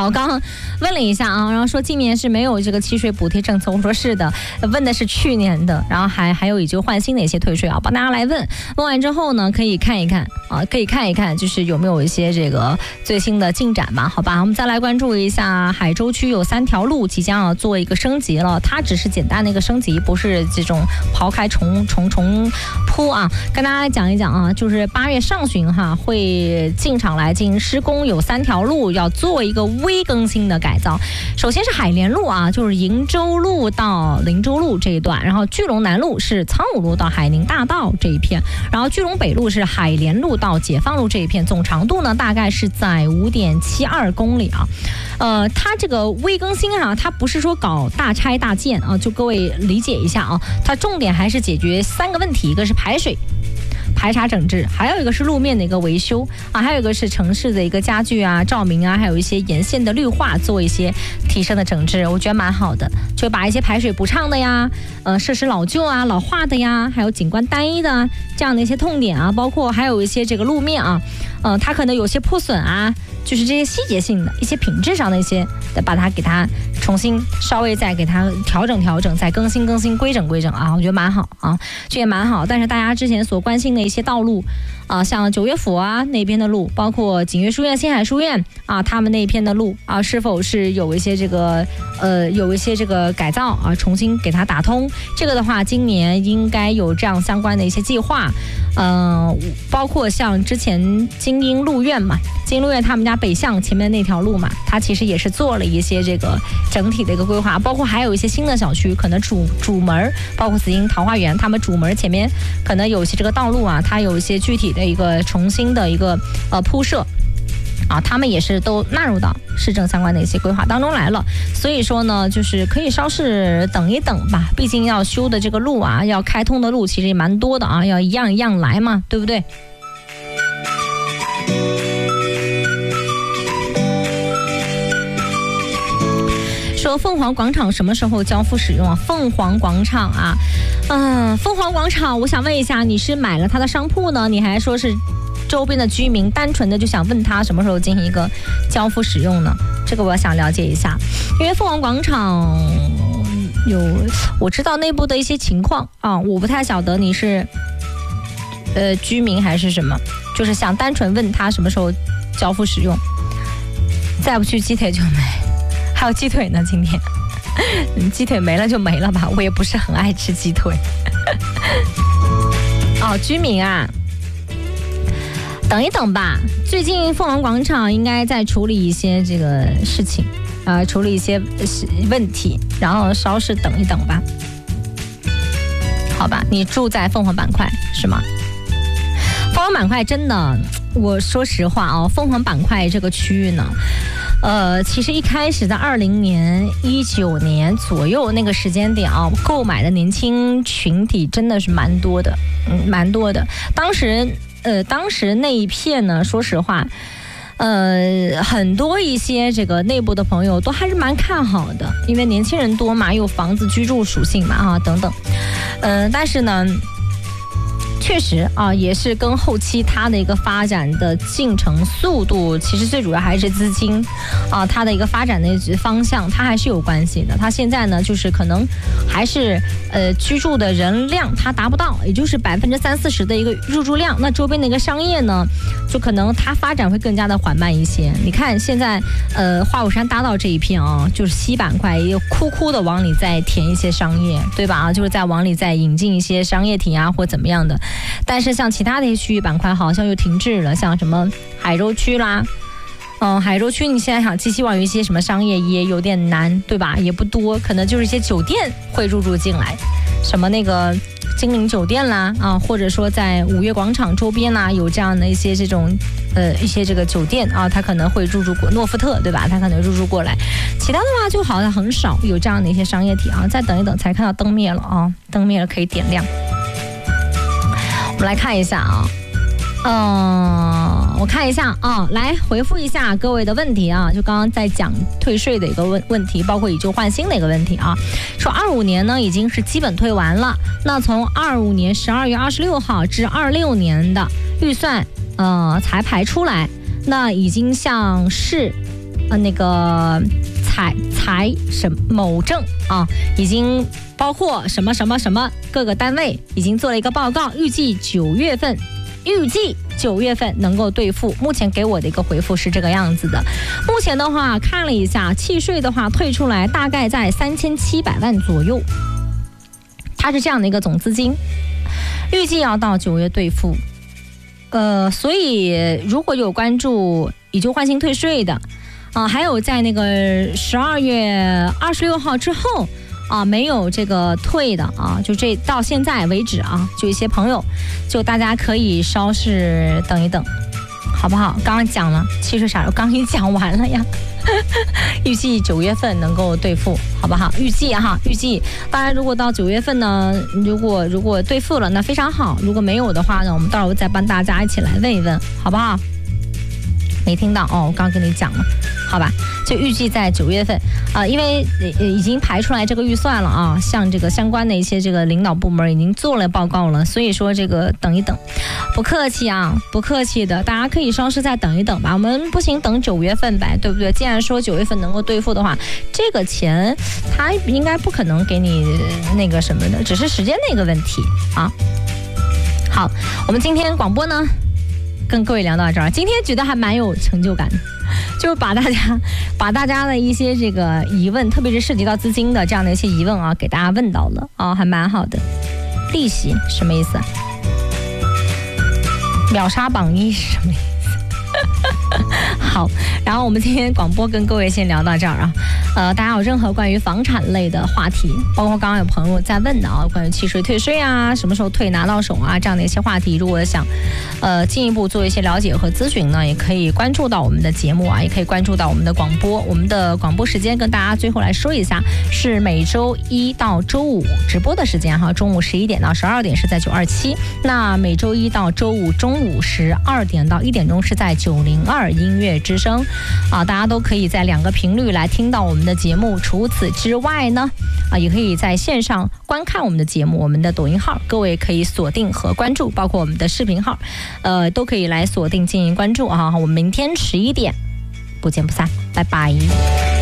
我刚刚问了一下啊，然后说今年是没有这个契税补贴政策，我说是的，问的是去年的，然后还有以旧换新的一些退税啊，帮大家来问完之后呢，可以看一看啊，可以看一看，就是有没有一些这个最新的进展嘛？好吧，我们再来关注一下海州区有3条路即将要做一个升级了，它只是简单的一个升级，不是这种刨开重铺啊。跟大家讲一讲啊，就是8月上旬哈会进场来进行施工，有3条路要做一个微更新的改造。首先是海联路啊，就是鄞州路到灵州路这一段，然后聚龙南路是苍梧路到海宁大道这一片，然后聚龙北路是海联路到解放路这一片，总长度呢大概是在5.72公里啊。它这个微更新啊，它不是说搞大拆大建啊，就各位理解一下啊，它重点还是解决3个问题，一个是排水排查整治，还有一个是路面的一个维修啊，还有一个是城市的一个家具啊、照明啊，还有一些沿线的绿化做一些提升的整治，我觉得蛮好的，就把一些排水不畅的呀、设施老旧啊、老化的呀，还有景观单一的这样的一些痛点啊，包括还有一些这个路面啊，它可能有些破损啊，就是这些细节性的一些品质上的一些，把它给它重新稍微再给它调整，再更新规整啊，我觉得蛮好啊，这也蛮好。但是大家之前所关心的一些道路啊，像九岳府啊那边的路，包括锦悦书院、新海书院啊，他们那片的路啊，是否是有一些这个改造啊，重新给它打通？这个的话，今年应该有这样相关的一些计划。包括像之前精英路院嘛，精英路院他们家北向前面那条路嘛，它其实也是做了一些这个整体的一个规划，包括还有一些新的小区，可能主门，包括紫金桃花源，他们主门前面可能有一些这个道路啊，它有一些具体的一个重新的一个铺设。啊，他们也是都纳入到市政相关的一些规划当中来了，所以说呢，就是可以稍事等一等吧，毕竟要修的这个路啊，要开通的路其实也蛮多的啊，要一样一样来嘛，对不对？说凤凰广场什么时候交付使用啊？凤凰广场啊，凤凰广场，我想问一下，你是买了它的商铺呢，你还说是周边的居民单纯的就想问他什么时候进行一个交付使用呢？这个我想了解一下，因为凤凰广场我知道内部的一些情况啊，我不太晓得你是居民还是什么，就是想单纯问他什么时候交付使用，再不去鸡腿就没，还有鸡腿呢，今天鸡腿没了就没了吧，我也不是很爱吃鸡腿。哦，居民啊，等一等吧，最近凤凰广场应该在处理一些这个事情，处理一些问题，然后稍事等一等吧，好吧？你住在凤凰板块是吗？凤凰板块真的，我说实话哦，凤凰板块这个区域呢，其实一开始在20年、19年左右那个时间点啊，购买的年轻群体真的是蛮多的，蛮多的。当时那一片呢，说实话，很多一些这个内部的朋友都还是蛮看好的，因为年轻人多嘛，有房子居住属性嘛啊等等，但是呢，确实啊，也是跟后期它的一个发展的进程速度，其实最主要还是资金啊，它的一个发展的方向，它还是有关系的。它现在呢，就是可能还是居住的人量它达不到，也就是30-40%的一个入住量。那周边的一个商业呢，就可能它发展会更加的缓慢一些。你看现在花果山大道这一片啊，就是西板块也有哭的往里再填一些商业，对吧？就是在往里再引进一些商业体啊或怎么样的。但是像其他的一些区域板块好像又停滞了，像什么海州区啦，海州区你现在想寄希望有一些什么商业也有点难，对吧？也不多，可能就是一些酒店会入驻进来，什么那个金陵酒店啦啊，或者说在五月广场周边啦，有这样的一些这种一些这个酒店啊，它可能会入驻过诺富特，对吧？它可能入驻过来，其他的话就好像很少有这样的一些商业体啊。再等一等，才看到灯灭了啊，灯灭了可以点亮。我们来看一下啊，我看一下啊，来回复一下各位的问题啊，就刚刚在讲退税的一个问题，包括以旧换新的一个问题啊。说25年呢已经是基本退完了，那从25年12月26号至26年的预算才排出来，那已经向市那个财什某证啊，已经包括什么什么什么各个单位已经做了一个报告，预计9月份能够兑付。目前给我的一个回复是这个样子的。目前的话看了一下，契税的话退出来大概在3700万左右，它是这样的一个总资金，预计要到9月兑付。所以如果有关注以旧换新退税的还有在那个12月26号之后没有这个退的就这到现在为止就一些朋友，就大家可以稍事等一等，好不好？刚刚讲了契税啥，我刚已经讲完了呀。预计9月份能够兑付，好不好？预计。当然，如果到9月份呢，如果兑付了，那非常好；如果没有的话呢，我们到时候再帮大家一起来问一问，好不好？没听到我刚跟你讲了，好吧？就预计在9月份因为已经排出来这个预算了像这个相关的一些这个领导部门已经做了报告了，所以说这个等一等，不客气不客气的，大家可以稍事再等一等吧。我们不行等9月份呗，对不对？既然说9月份能够兑付的话，这个钱他应该不可能给你那个什么的，只是时间的一个问题好，我们今天广播呢跟各位聊到这儿，今天觉得还蛮有成就感的，就把大家的一些这个疑问，特别是涉及到资金的这样的一些疑问给大家问到了还蛮好的。利息什么意思？秒杀榜1是什么意思？好，然后我们今天广播跟各位先聊到这儿大家有任何关于房产类的话题，包括刚刚有朋友在问的关于契税退税什么时候退拿到手这样的一些话题，如果想进一步做一些了解和咨询呢，也可以关注到我们的节目也可以关注到我们的广播。我们的广播时间跟大家最后来说一下，是每周一到周五直播的时间中午11点到12点是在927，那每周一到周五中午12点到1点钟是在902音乐之声大家都可以在2个频率来听到我们的节目。除此之外呢也可以在线上观看我们的节目，我们的抖音号各位可以锁定和关注，包括我们的视频号都可以来锁定进行关注我们明天11点不见不散，拜拜。